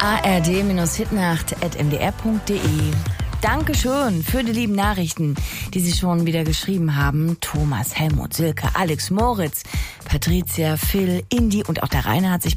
ard-hitnacht@mdr.de. Dankeschön für die lieben Nachrichten, die Sie schon wieder geschrieben haben. Thomas, Helmut, Silke, Alex, Moritz, Patricia, Phil, Indy und auch der Rainer hat sich